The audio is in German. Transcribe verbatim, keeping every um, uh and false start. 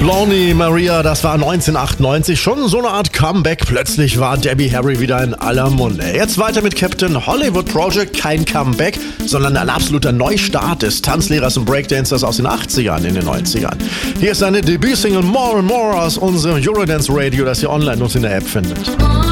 Lonely Maria, das war neunzehnhundertachtundneunzig, schon so eine Art Comeback. Plötzlich war Debbie Harry wieder in aller Munde. Jetzt weiter mit Captain Hollywood Project, kein Comeback, sondern ein absoluter Neustart des Tanzlehrers und Breakdancers aus den achtzigern in den neunzigern. Hier ist seine Debütsingle More and More aus unserem Eurodance Radio, das ihr online und in der App findet.